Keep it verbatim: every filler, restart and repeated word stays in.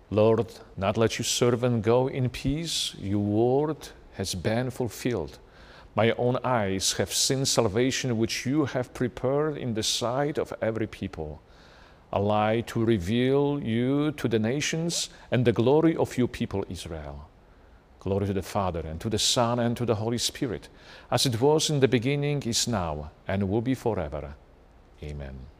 Lord, not let your servant go in peace. Your word has been fulfilled. My own eyes have seen salvation which you have prepared in the sight of every people, a light to reveal you to the nations and the glory of your people Israel. Glory to the Father, and to the Son, and to the Holy Spirit, as it was in the beginning, is now, and will be forever. Amen.